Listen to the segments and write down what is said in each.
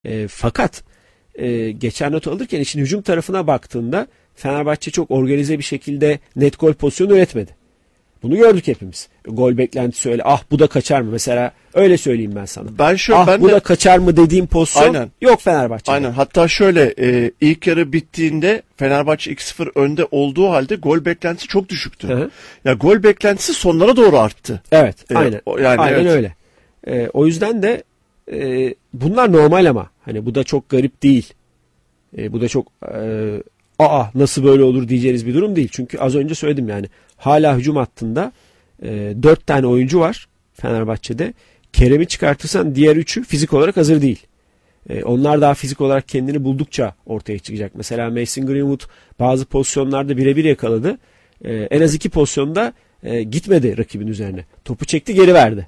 Fakat geçen not alırken işin hücum tarafına baktığında Fenerbahçe çok organize bir şekilde net gol pozisyonu üretmedi. Bunu gördük hepimiz. Gol beklentisi öyle. Ah bu da kaçar mı? Mesela öyle söyleyeyim ben sana. Bu da kaçar mı dediğim pozisyon aynen. Yok Fenerbahçe'de. Aynen. Hatta şöyle ilk yarı bittiğinde Fenerbahçe 2-0 önde olduğu halde gol beklentisi çok düşüktü. Hı hı. Ya gol beklentisi sonlara doğru arttı. Evet. Aynen. Aynen öyle. O yüzden de bunlar normal ama hani bu da çok garip değil. Bu da çok nasıl böyle olur diyeceğiniz bir durum değil. Çünkü az önce söyledim yani hala hücum hattında 4 tane oyuncu var Fenerbahçe'de. Kerem'i çıkartırsan diğer 3'ü fizik olarak hazır değil. Onlar daha fizik olarak kendini buldukça ortaya çıkacak. Mesela Mason Greenwood bazı pozisyonlarda birebir yakaladı. En az 2 pozisyonda gitmedi rakibin üzerine. Topu çekti geri verdi.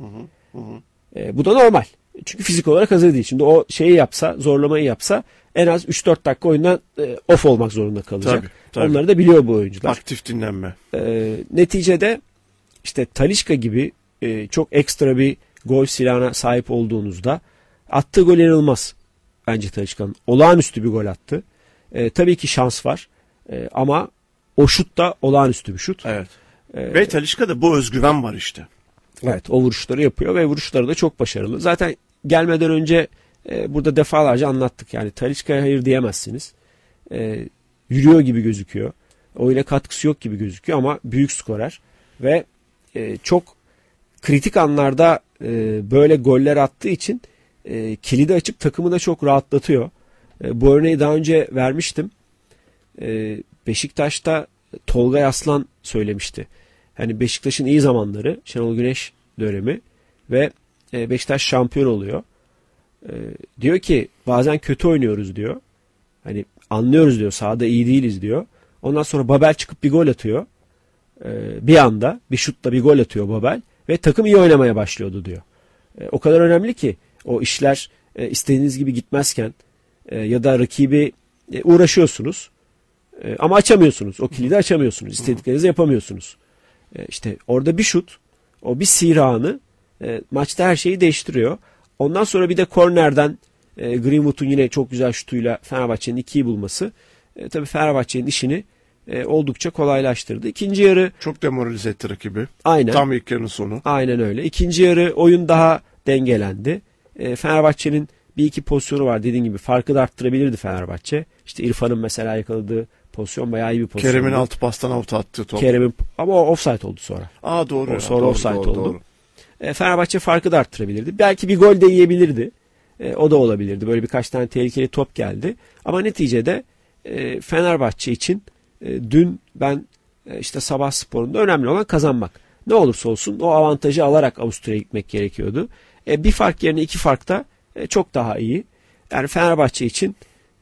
Bu da normal. Çünkü fizik olarak hazır değil. Şimdi o şeyi yapsa, zorlamayı yapsa en az 3-4 dakika oyundan off olmak zorunda kalacak. Tabii. Onları da biliyor bu oyuncular. Aktif dinlenme. Neticede işte Talisca gibi çok ekstra bir gol silahına sahip olduğunuzda attığı gol inanılmaz. Bence Talisca'nın. Olağanüstü bir gol attı. Tabii ki şans var. Ama o şut da olağanüstü bir şut. Evet. Ve Talisca'da bu özgüven var işte. Evet, o vuruşları yapıyor ve vuruşları da çok başarılı. Zaten gelmeden önce burada defalarca anlattık. Yani Talisca'ya hayır diyemezsiniz. Yürüyor gibi gözüküyor. Oyuna katkısı yok gibi gözüküyor ama büyük skorer. Ve çok kritik anlarda böyle goller attığı için kilidi açıp takımı da çok rahatlatıyor. Bu örneği daha önce vermiştim. Beşiktaş'ta Tolga Aslan söylemişti. Hani Beşiktaş'ın iyi zamanları, Şenol Güneş dönemi ve Beşiktaş şampiyon oluyor. Diyor ki bazen kötü oynuyoruz diyor. Hani anlıyoruz diyor, sahada iyi değiliz diyor. Ondan sonra Babel çıkıp bir gol atıyor. Bir anda bir şutla bir gol atıyor Babel ve takım iyi oynamaya başlıyordu diyor. O kadar önemli ki o işler istediğiniz gibi gitmezken ya da rakibi uğraşıyorsunuz ama açamıyorsunuz. O kilidi açamıyorsunuz. İstediklerinizi yapamıyorsunuz. İşte orada bir şut, o bir sihir anı maçta her şeyi değiştiriyor. Ondan sonra bir de kornerden Greenwood'un yine çok güzel şutuyla Fenerbahçe'nin 2'yi bulması tabii Fenerbahçe'nin işini oldukça kolaylaştırdı. İkinci yarı çok demoralize etti rakibi. Aynen. Tam ilk yarının sonu. Aynen öyle. İkinci yarı oyun daha dengelendi. Fenerbahçe'nin bir iki pozisyonu var. Dediğim gibi farkı da arttırabilirdi Fenerbahçe. İşte İrfan'ın mesela yakaladığı pozisyon bayağı iyi bir pozisyon. Kerem'in altı pastan avuta attığı top. Ama o offside oldu sonra. Doğru. Sonra offside oldu. Doğru. Fenerbahçe farkı da arttırabilirdi. Belki bir gol de yiyebilirdi. O da olabilirdi. Böyle birkaç tane tehlikeli top geldi. Ama neticede Fenerbahçe için dün ben işte Sabahspor'unda önemli olan kazanmak. Ne olursa olsun o avantajı alarak Avusturya'ya gitmek gerekiyordu. Bir fark yerine 2 fark da çok daha iyi. Yani Fenerbahçe için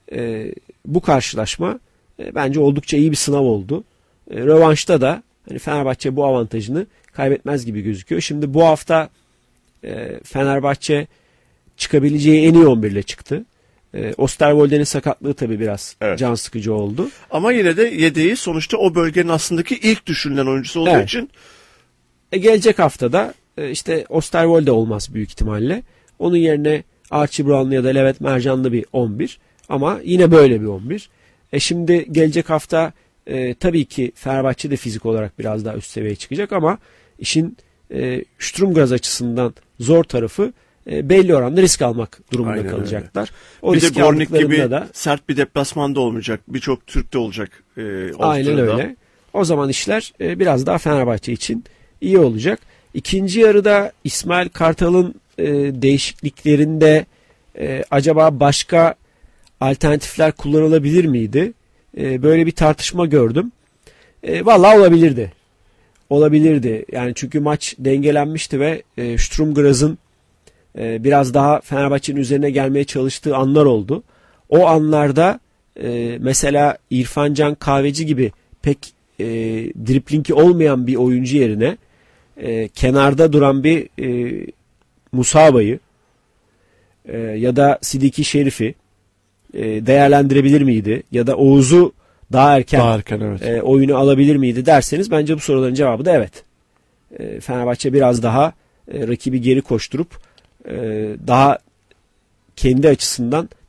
bu karşılaşma bence oldukça iyi bir sınav oldu. Rövanşta da hani Fenerbahçe bu avantajını kaybetmez gibi gözüküyor. Şimdi bu hafta Fenerbahçe çıkabileceği en iyi 11 ile çıktı. Osterwolde'nin sakatlığı tabii biraz can sıkıcı oldu. Ama yine de yedeği sonuçta o bölgenin aslındaki ilk düşünülen oyuncusu olduğu için. Gelecek haftada işte Osterwolde olmaz büyük ihtimalle. Onun yerine Archie Brown'lu ya da Levent Mercanlı bir 11. Ama yine böyle bir 11. Şimdi gelecek hafta tabii ki Fenerbahçe de fizik olarak biraz daha üst seviyeye çıkacak ama işin Sturm açısından zor tarafı belli oranda risk almak durumunda Aynen kalacaklar. O bir de Bornik gibi da sert bir deplasmanda olmayacak. Birçok Türk de olacak. Aynen öyle. O zaman işler biraz daha Fenerbahçe için iyi olacak. İkinci yarıda İsmail Kartal'ın değişikliklerinde acaba başka alternatifler kullanılabilir miydi? Böyle bir tartışma gördüm. Vallahi olabilirdi. Olabilirdi. Yani çünkü maç dengelenmişti ve Sturm Graz'ın biraz daha Fenerbahçe'nin üzerine gelmeye çalıştığı anlar oldu. O anlarda mesela İrfan Can Kahveci gibi pek driplingi olmayan bir oyuncu yerine kenarda duran bir Musaba'yı ya da Sidiki Şerif'i değerlendirebilir miydi? Ya da Oğuz'u daha erken evet. Oyunu alabilir miydi derseniz bence bu soruların cevabı da evet. Fenerbahçe biraz daha rakibi geri koşturup daha kendi açısından